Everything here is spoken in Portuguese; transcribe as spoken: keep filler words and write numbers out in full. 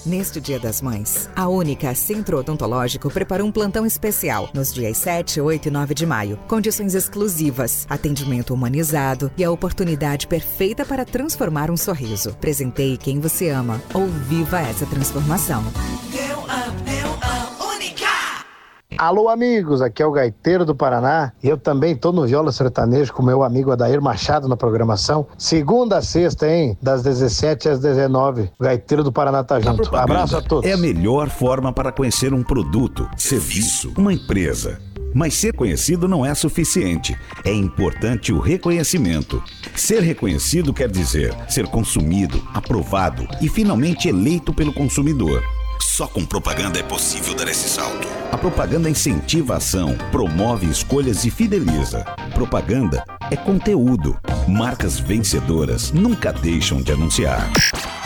Neste Dia das Mães, a Única Centro Odontológico preparou um plantão especial nos dias sete, oito e nove de maio. Condições exclusivas, atendimento humanizado e a oportunidade perfeita para transformar um sorriso. Presenteie quem você ama ou viva essa transformação. Eu amo, eu amo Única! Alô, amigos, aqui é o Gaiteiro do Paraná e eu também tô no Viola Sertanejo com meu amigo Adair Machado na programação. Segunda a sexta, hein? Das dezessete às dezenove. O Gaiteiro do Paraná tá junto. Abraço a todos. É a melhor forma para conhecer um produto, serviço, uma empresa. Mas ser conhecido não é suficiente. É importante o reconhecimento. Ser reconhecido quer dizer ser consumido, aprovado e finalmente eleito pelo consumidor. Só com propaganda é possível dar esse salto. A propaganda incentiva a ação, promove escolhas e fideliza. Propaganda é conteúdo. Marcas vencedoras nunca deixam de anunciar.